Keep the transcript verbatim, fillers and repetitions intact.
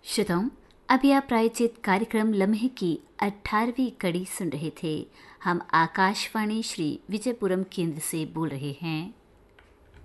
श्रोताओं, अभी आप प्रायोजित कार्यक्रम लम्हे की अठारहवीं कड़ी सुन रहे थे। हम आकाशवाणी श्री विजयपुरम केंद्र से बोल रहे हैं।